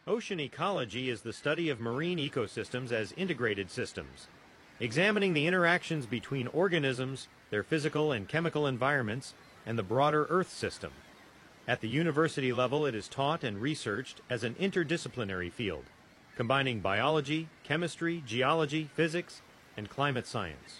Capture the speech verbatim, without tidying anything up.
Ocean ecology is the study of marine ecosystems as integrated systems, examining the interactions between organisms, their physical and chemical environments, and the broader Earth system. At the university level, it is taught and researched as an interdisciplinary field, combining biology, chemistry, geology, physics, and climate science.